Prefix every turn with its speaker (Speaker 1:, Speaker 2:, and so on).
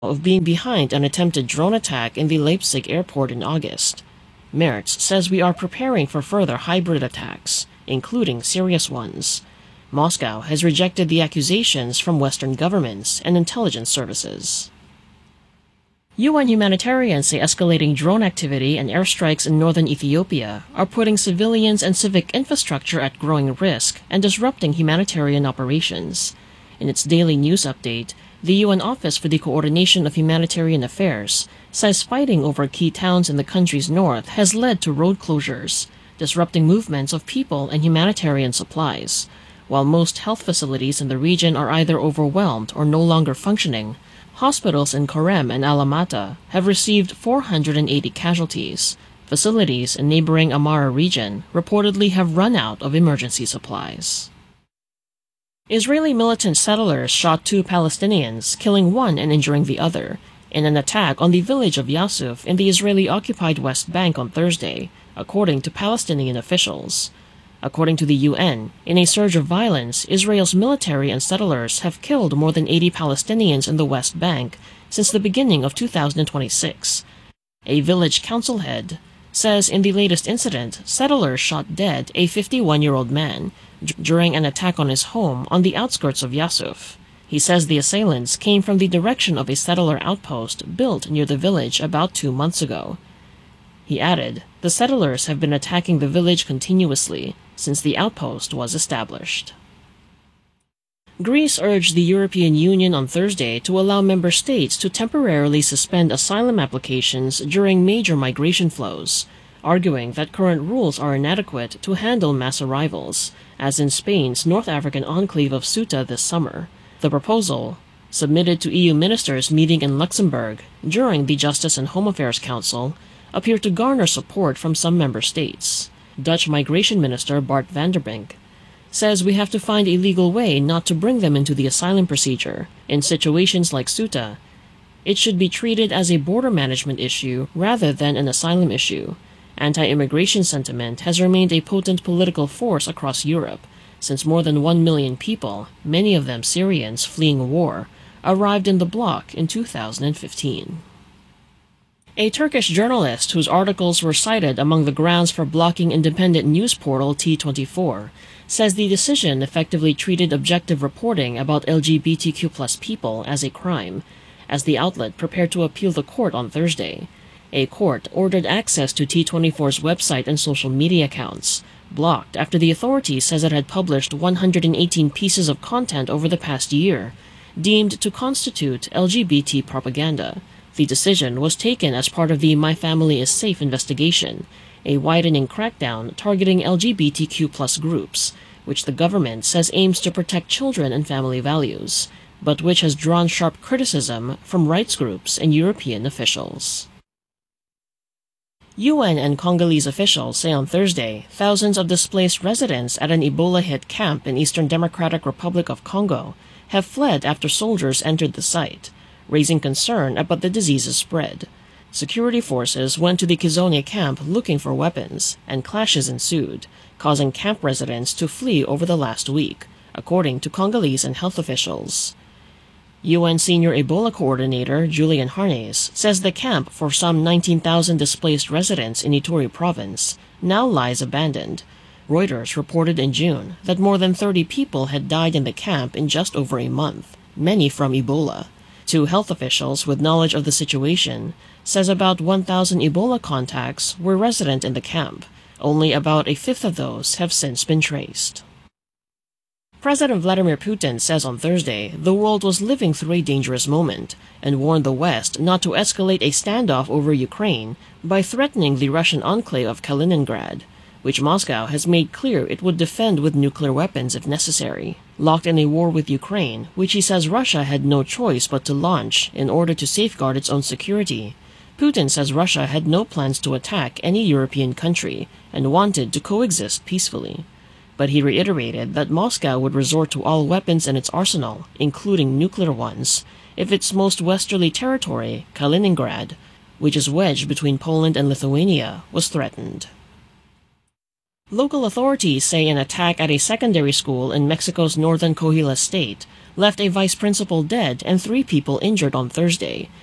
Speaker 1: of being behind an attempted drone attack in the Leipzig airport in August. Merz says we are preparing for further hybrid attacks, including serious ones. Moscow has rejected the accusations from Western governments and intelligence services. UN humanitarians say escalating drone activity and airstrikes in northern Ethiopia are putting civilians and civic infrastructure at growing risk and disrupting humanitarian operations. In its daily news update, the UN Office for the Coordination of Humanitarian Affairs says fighting over key towns in the country's north has led to road closures, disrupting movements of people and humanitarian supplies. While most health facilities in the region are either overwhelmed or no longer functioning, hospitals in Korem and Alamata have received 480 casualties. Facilities in neighboring Amara region reportedly have run out of emergency supplies. Israeli militant settlers shot 2 Palestinians, killing one and injuring the other, in an attack on the village of Yasuf in the Israeli-occupied West Bank on Thursday, according to Palestinian officials. According to the UN, in a surge of violence, Israel's military and settlers have killed more than 80 Palestinians in the West Bank since the beginning of 2026. A village council head says in the latest incident, settlers shot dead a 51-year-old man during an attack on his home on the outskirts of Yasuf. He says the assailants came from the direction of a settler outpost built near the village about 2 months ago. He added, the settlers have been attacking the village continuously since the outpost was established. Greece urged the European Union on Thursday to allow member states to temporarily suspend asylum applications during major migration flows, arguing that current rules are inadequate to handle mass arrivals, as in Spain's North African enclave of Ceuta this summer. The proposal, submitted to EU ministers meeting in Luxembourg during the Justice and Home Affairs Council, appeared to garner support from some member states. Dutch Migration Minister Bart van der Brink says we have to find a legal way not to bring them into the asylum procedure. In situations like Ceuta, it should be treated as a border management issue rather than an asylum issue. Anti-immigration sentiment has remained a potent political force across Europe, since more than 1 million people, many of them Syrians fleeing war, arrived in the bloc in 2015. A Turkish journalist whose articles were cited among the grounds for blocking independent news portal T24 says the decision effectively treated objective reporting about LGBTQ+ people as a crime, as the outlet prepared to appeal the court on Thursday. A court ordered access to T24's website and social media accounts, blocked after the authorities says it had published 118 pieces of content over the past year, deemed to constitute LGBT propaganda. The decision was taken as part of the My Family is Safe investigation, a widening crackdown targeting LGBTQ+ groups, which the government says aims to protect children and family values, but which has drawn sharp criticism from rights groups and European officials. UN and Congolese officials say on Thursday thousands of displaced residents at an Ebola-hit camp in Eastern Democratic Republic of Congo have fled after soldiers entered the site, raising concern about the disease's spread. Security forces went to the Kizone camp looking for weapons, and clashes ensued, causing camp residents to flee over the last week, according to Congolese and health officials. UN Senior Ebola Coordinator Julian Harnes says the camp for some 19,000 displaced residents in Ituri province now lies abandoned. Reuters reported in June that more than 30 people had died in the camp in just over a month, many from Ebola. Two health officials with knowledge of the situation says about 1,000 Ebola contacts were resident in the camp. Only about a fifth of those have since been traced. President Vladimir Putin says on Thursday the world was living through a dangerous moment and warned the West not to escalate a standoff over Ukraine by threatening the Russian enclave of Kaliningrad, which Moscow has made clear it would defend with nuclear weapons if necessary. Locked in a war with Ukraine, which he says Russia had no choice but to launch in order to safeguard its own security, Putin says Russia had no plans to attack any European country and wanted to coexist peacefully. But he reiterated that Moscow would resort to all weapons in its arsenal, including nuclear ones, if its most westerly territory, Kaliningrad, which is wedged between Poland and Lithuania, was threatened. Local authorities say an attack at a secondary school in Mexico's northern Coahuila state left a vice principal dead and 3 people injured on Thursday,